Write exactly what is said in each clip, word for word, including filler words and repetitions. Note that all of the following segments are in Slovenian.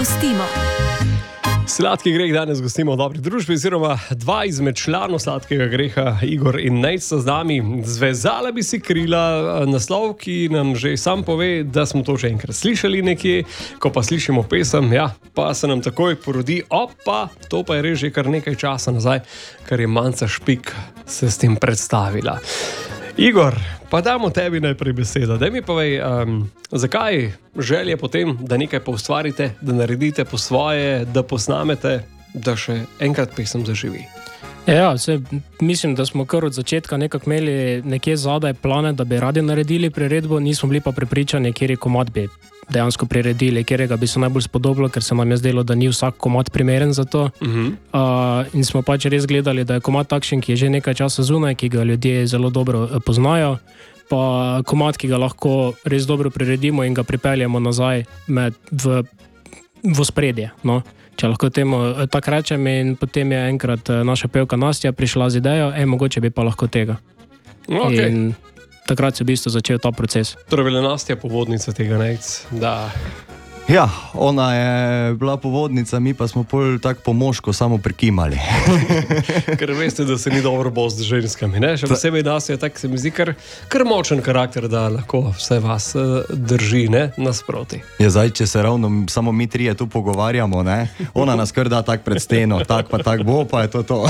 gostimo. Sladki greh danes gostimo v dobri družbi, oziroma dva izmed članov Sladkega greha, Igor in Nejc, so z nami. Zvezala bi si krila, naslov, ki nam že sam pove, da smo to že enkrat slišali nekje. Ko pa slišimo pesem, ja, pa se nam takoj porodi, opa, to pa je res že kar nekaj časa nazaj, kar je Manca Špik se s tem predstavila. Igor, pa damo tebi najprej besedo. Daj mi povej, um, zakaj želje potem, da nekaj poustvarite, da naredite po svoje, da posnamete, da še enkrat pesem zaživi? Ja, se, mislim, da smo kar od začetka nekako imeli nekje zadaj plane, da bi radi naredili priredbo, nismo bili pa prepričani, kjer je komad bi dejansko priredili, kjerega bi se najbolj spodobilo, ker se nam je zdelo, da ni vsak komad primeren za to. Uh-huh. Uh, in smo pač res gledali, da je komad takšen, ki je že nekaj časa zunaj, ki ga ljudje zelo dobro poznajo, pa komad, ki ga lahko res dobro priredimo in ga pripeljemo nazaj med v, v spredje, no. Če lahko temu tako rečem, in potem je enkrat naša pevka Nastja prišla z idejo, ej, mogoče bi pa lahko tega. Okay. In takrat se v bistvu začel ta proces. Torej, bila Nastja povodnica tega, Nejc, da... Ja, ona je bila povodnica, mi pa smo pol tako po moško samo prikimali. Ker veste, da se ni dobro bo z ženskami, ne? Še posebej Nastja, tako se mi zdi kar, kar močen karakter, da lahko vse vas uh, drži, ne, nasproti. Ja, zdaj, če se ravno samo mi trije tu pogovarjamo, ne, ona nas kar da tak pred steno, tak pa tak bo, pa je to to.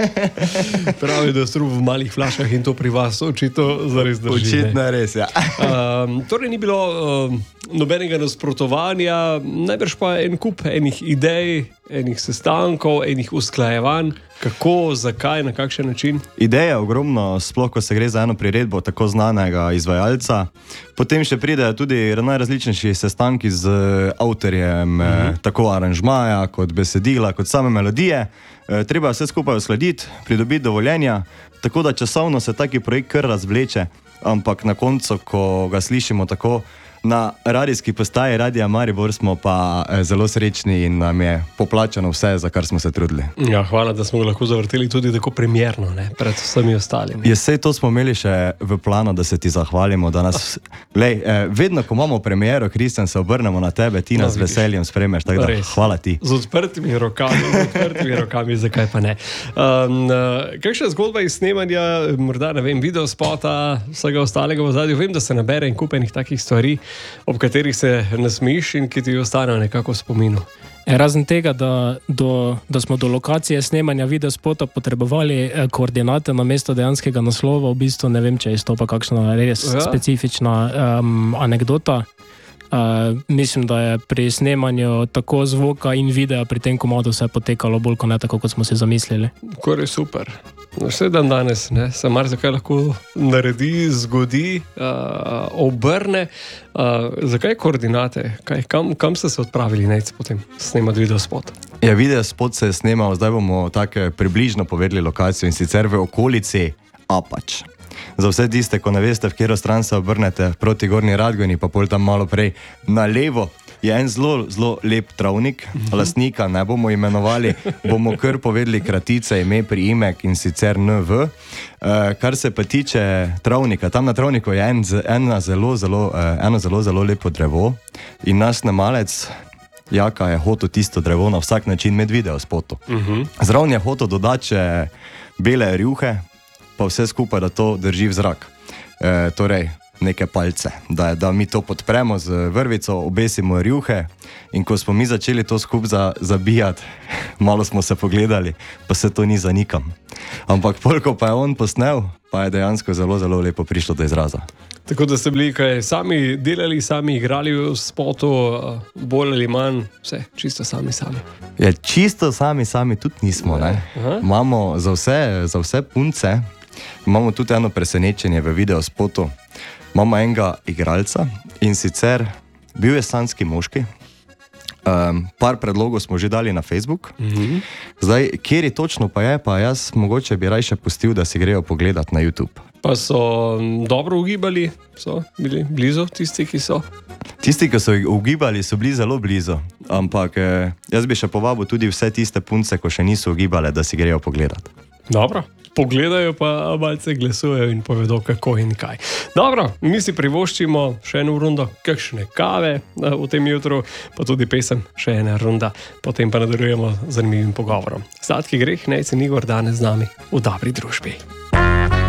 Pravi, da strup v malih flašah in to pri vas očito zares drži. Očitno je res, ja. um, torej ni bilo um, nobenega nasprotovanja, najbrž pa en kup enih idej, enih sestankov, enih usklajevanj, kako, zakaj, na kakšen način. Ideja je ogromno, sploh ko se gre za eno priredbo tako znanega izvajalca. Potem še pridejo tudi najrazličnejši sestanki z avtorjem, mm-hmm. tako aranžmaja, kot besedila, kot same melodije. E, treba vse skupaj uskladiti, pridobiti dovoljenja, tako da časovno se taki projekt kar razvleče, ampak na koncu, ko ga slišimo tako, na radijski postaji Radija Maribor smo pa zelo srečni in nam je poplačano vse, za kar smo se trudili. Ja, hvala, da smo ga lahko zavrteli tudi tako premjerno, ne, pred vsemi ostalimi. Ja, sej to smo imeli še v planu, da se ti zahvalimo, da nas... Lej, eh, vedno, ko imamo premiero, Kristjan, se obrnemo na tebe, ti nas no, veseljem spremeš, tako da hvala ti. Z odprtimi rokami, z odprtimi rokami, zakaj pa ne. Um, kakšna zgodba iz snemanja, morda, ne vem, videospota, vsega ostalega v zadju, vem, da se nabere in kupenih takih stvari, ob katerih se nasmiš in ki ti ostanejo nekako v spominu. Razen tega, da, do, da smo do lokacije snemanja videospota potrebovali koordinate na mesto dejanskega naslova, v bistvu ne vem, če je to pa kakšna res ja. specifična um, anekdota. Uh, mislim, da je pri snemanju tako zvoka in videa pri tem komadu vse potekalo bolj kot ne tako, kot smo si zamislili. Kar je super. Vse dan danes, ne, se marsikaj lahko naredi, zgodi, uh, obrne. Uh, zakaj koordinate? Kaj, kam, kam ste se odpravili, Nejc, potem snemati videospot? Ja, videospot se je snemal, zdaj bomo tako približno povedali lokacijo, in sicer v okolici Apač. Za vse tiste, ko ne veste, v katero stran se obrnete, proti Gornji Radgoni, pa pol tam malo prej na levo, je en zelo, zelo lep travnik, uh-huh. lastnika ne bomo imenovali, bomo kar povedali kratice, ime, priimek, in sicer N V. Uh, kar se pa tiče travnika, tam na travniku je en, ena zelo, zelo, uh, eno zelo, zelo lepo drevo in naš snemalec Jaka je hotel tisto drevo na vsak način med videospotu. Uh-huh. Zraven je hotel dodati bele rjuhe, pa vse skupaj, da to drži v zrak. E, torej, neke palce, da, da mi to podpremo z vrvico, obesimo rjuhe, in ko smo mi začeli to skupaj za, zabijati, malo smo se pogledali, pa se to ni zanikam. Ampak polko pa je on posnel, pa je dejansko zelo, zelo lepo prišlo do izraza. Tako da ste bili kaj sami delali, sami igrali v spotu, bolj ali manj, vse, čisto sami sami. Ja, čisto sami sami tudi nismo, ne. Imamo za vse, za vse punce, imamo tudi eno presenečenje v videospotu. Imamo enega igralca, in sicer bil je sanski moški. Um, par predlogov smo že dali na Facebook. Mm-hmm. Zdaj, kjeri točno pa je, pa jaz mogoče bi rajše pustil, da si grejo pogledat na YouTube. Pa so dobro ugibali, so bili blizu tisti, ki so? Tisti, ki so ugibali, so bili zelo blizu. Ampak eh, jaz bi še povabil tudi vse tiste punce, ko še niso ugibale, da si grejo pogledat. Dobro, pogledajo, pa malce glasujejo in povedo, kako in kaj. Dobro, mi si privoščimo še eno rundo, kakšne kave v tem jutru, pa tudi pesem, še ena runda, potem pa nadaljujemo z zanimivim pogovorom. Sladki greh, Nejc in Igor danes z nami v dobri družbi.